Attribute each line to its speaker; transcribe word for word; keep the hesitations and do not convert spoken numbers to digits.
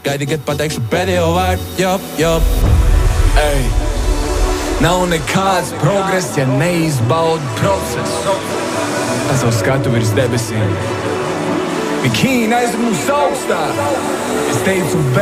Speaker 1: Gaidi, kad pateikšu pēdējo vārdu, jop, jop.
Speaker 2: Ej, nav nekāds progress, ja neizbaudi procesu. Es savu skatu virs debesīm. Bikīni aizmūs augstā. Es teicu,